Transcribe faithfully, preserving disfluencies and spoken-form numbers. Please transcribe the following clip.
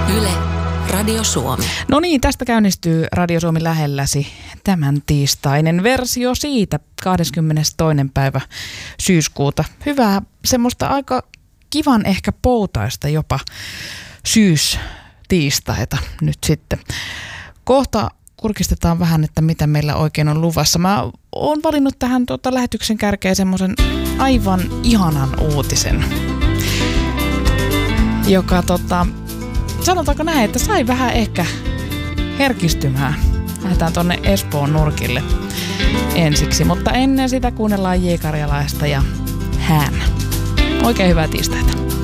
Yle, Radio Suomi. No niin, tästä käynnistyy Radio Suomi lähelläsi tämän tiistainen versio siitä kahdeskymmenestoinen päivä syyskuuta. Hyvää semmoista aika kivan ehkä poutaista jopa syystiistaita nyt sitten. Kohta kurkistetaan vähän, että mitä meillä oikein on luvassa. Mä oon valinnut tähän tuota lähetyksen kärkeen semmoisen aivan ihanan uutisen, joka tota, sanotaanko näin, että sai vähän ehkä herkistymään. Lähdetään tonne Espoon nurkille ensiksi, mutta ennen sitä kuunnellaan J. Karjalaista ja Hän. Oikein hyvää tiistaita.